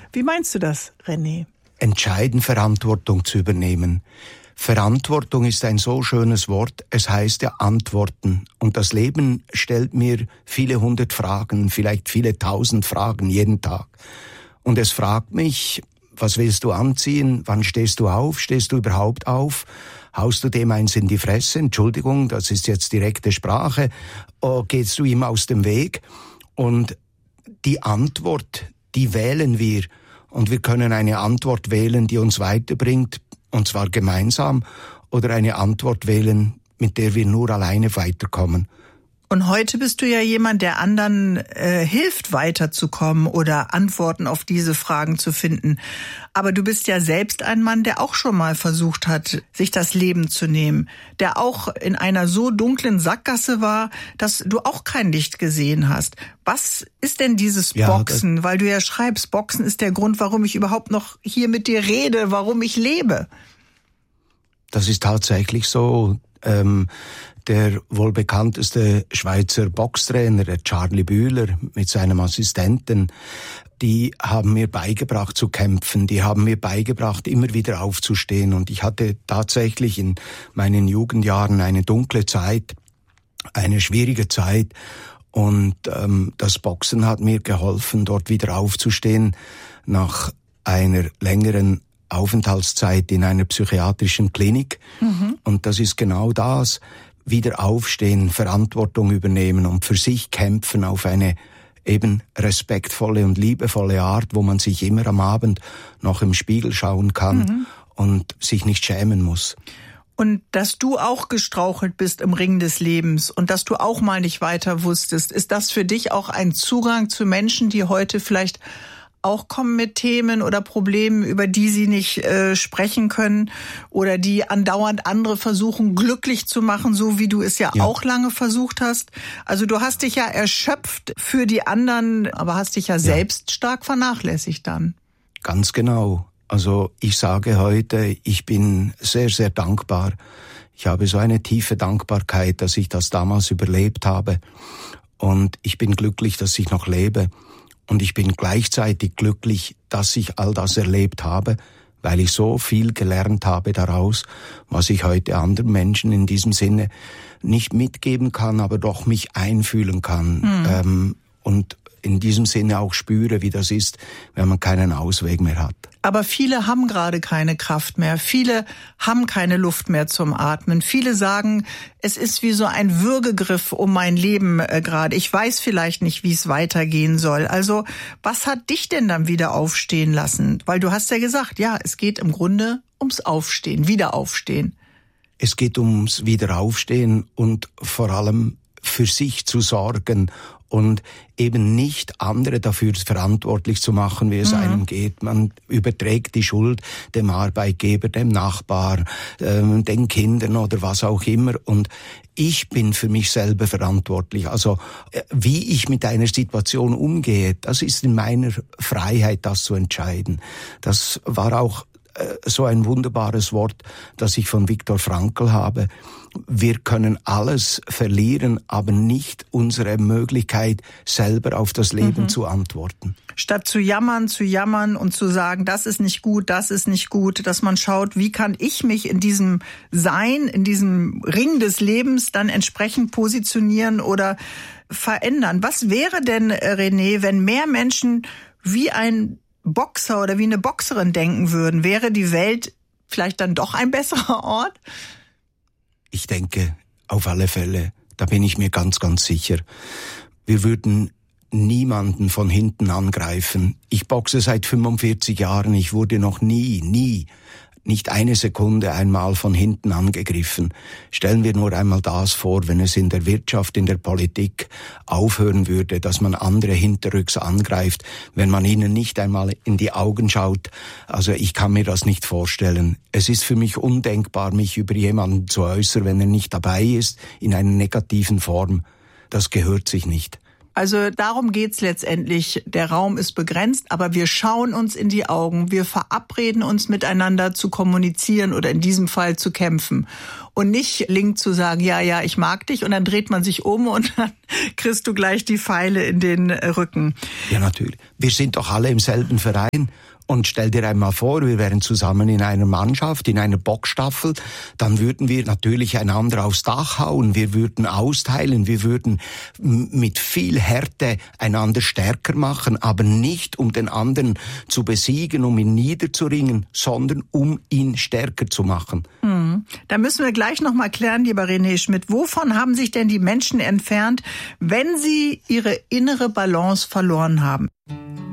Wie meinst du das, René? Entscheiden, Verantwortung zu übernehmen. Verantwortung ist ein so schönes Wort, es heißt ja Antworten. Und das Leben stellt mir viele hundert Fragen, vielleicht viele tausend Fragen jeden Tag. Und es fragt mich, was willst du anziehen? Wann stehst du auf? Stehst du überhaupt auf? Haust du dem eins in die Fresse? Entschuldigung, das ist jetzt direkte Sprache. Gehst du ihm aus dem Weg? Und die Antwort, die wählen wir. Und wir können eine Antwort wählen, die uns weiterbringt, und zwar gemeinsam, oder eine Antwort wählen, mit der wir nur alleine weiterkommen. Und heute bist du ja jemand, der anderen hilft, weiterzukommen oder Antworten auf diese Fragen zu finden. Aber du bist ja selbst ein Mann, der auch schon mal versucht hat, sich das Leben zu nehmen. Der auch in einer so dunklen Sackgasse war, dass du auch kein Licht gesehen hast. Was ist denn dieses Boxen? Weil du ja schreibst, Boxen ist der Grund, warum ich überhaupt noch hier mit dir rede, warum ich lebe. Das ist tatsächlich so. Der wohl bekannteste Schweizer Boxtrainer, der Charlie Bühler, mit seinem Assistenten, die haben mir beigebracht zu kämpfen, die haben mir beigebracht, immer wieder aufzustehen. Und ich hatte tatsächlich in meinen Jugendjahren eine dunkle Zeit, eine schwierige Zeit. Und das Boxen hat mir geholfen, dort wieder aufzustehen, nach einer längeren Aufenthaltszeit in einer psychiatrischen Klinik. Und das ist genau das: wieder aufstehen, Verantwortung übernehmen und für sich kämpfen auf eine eben respektvolle und liebevolle Art, wo man sich immer am Abend noch im Spiegel schauen kann und sich nicht schämen muss. Und dass du auch gestrauchelt bist im Ring des Lebens und dass du auch mal nicht weiter wusstest, ist das für dich auch ein Zugang zu Menschen, die heute vielleicht auch kommen mit Themen oder Problemen, über die sie nicht sprechen können oder die andauernd andere versuchen, glücklich zu machen, so wie du es ja auch lange versucht hast? Also du hast dich ja erschöpft für die anderen, aber hast dich ja selbst stark vernachlässigt dann. Ganz genau. Also ich sage heute, ich bin sehr, sehr dankbar. Ich habe so eine tiefe Dankbarkeit, dass ich das damals überlebt habe. Und ich bin glücklich, dass ich noch lebe. Und ich bin gleichzeitig glücklich, dass ich all das erlebt habe, weil ich so viel gelernt habe daraus, was ich heute anderen Menschen in diesem Sinne nicht mitgeben kann, aber doch mich einfühlen kann. Und in diesem Sinne auch spüre, wie das ist, wenn man keinen Ausweg mehr hat. Aber viele haben gerade keine Kraft mehr. Viele haben keine Luft mehr zum Atmen. Viele sagen, es ist wie so ein Würgegriff um mein Leben gerade. Ich weiß vielleicht nicht, wie es weitergehen soll. Also, was hat dich denn dann wieder aufstehen lassen? Weil du hast ja gesagt, ja, es geht im Grunde ums Aufstehen, Wiederaufstehen. Es geht ums Wiederaufstehen und vor allem für sich zu sorgen und eben nicht andere dafür verantwortlich zu machen, wie es einem geht. Man überträgt die Schuld dem Arbeitgeber, dem Nachbar, den Kindern oder was auch immer. Und ich bin für mich selber verantwortlich. Also wie ich mit einer Situation umgehe, das ist in meiner Freiheit, das zu entscheiden. Das war auch so ein wunderbares Wort, das ich von Viktor Frankl habe. Wir können alles verlieren, aber nicht unsere Möglichkeit, selber auf das Leben zu antworten. Statt zu jammern und zu sagen, das ist nicht gut, dass man schaut, wie kann ich mich in diesem Sein, in diesem Ring des Lebens dann entsprechend positionieren oder verändern. Was wäre denn, René, wenn mehr Menschen wie ein Boxer oder wie eine Boxerin denken würden? Wäre die Welt vielleicht dann doch ein besserer Ort? Ich denke, auf alle Fälle, da bin ich mir ganz, ganz sicher. Wir würden niemanden von hinten angreifen. Ich boxe seit 45 Jahren, ich wurde noch nie, nicht eine Sekunde einmal von hinten angegriffen. Stellen wir nur einmal das vor, wenn es in der Wirtschaft, in der Politik aufhören würde, dass man andere hinterrücks angreift, wenn man ihnen nicht einmal in die Augen schaut. Also ich kann mir das nicht vorstellen. Es ist für mich undenkbar, mich über jemanden zu äußern, wenn er nicht dabei ist, in einer negativen Form. Das gehört sich nicht. Also darum geht's letztendlich. Der Raum ist begrenzt, aber wir schauen uns in die Augen. Wir verabreden uns miteinander zu kommunizieren oder in diesem Fall zu kämpfen. Und nicht link zu sagen, ja, ich mag dich, und dann dreht man sich um und dann kriegst du gleich die Pfeile in den Rücken. Ja, natürlich. Wir sind doch alle im selben Verein. Und stell dir einmal vor, wir wären zusammen in einer Mannschaft, in einer Boxstaffel, dann würden wir natürlich einander aufs Dach hauen, wir würden austeilen, wir würden mit viel Härte einander stärker machen, aber nicht um den anderen zu besiegen, um ihn niederzuringen, sondern um ihn stärker zu machen. Da müssen wir gleich noch mal klären, lieber René Schmidt, wovon haben sich denn die Menschen entfernt, wenn sie ihre innere Balance verloren haben?